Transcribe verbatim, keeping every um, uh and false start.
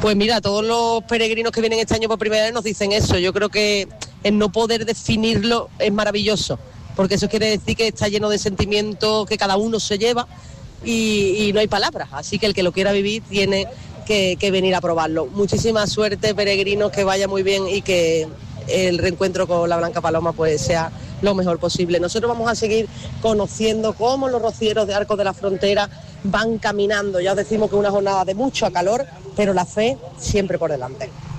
Pues mira, todos los peregrinos que vienen este año por primera vez nos dicen eso. Yo creo que el no poder definirlo es maravilloso, porque eso quiere decir que está lleno de sentimientos que cada uno se lleva y, y no hay palabras. Así que el que lo quiera vivir tiene que, que venir a probarlo. Muchísima suerte, peregrinos, que vaya muy bien y que el reencuentro con la Blanca Paloma pues sea lo mejor posible. Nosotros vamos a seguir conociendo cómo los rocieros de Arcos de la Frontera van caminando. Ya os decimos que es una jornada de mucho calor, pero la fe siempre por delante.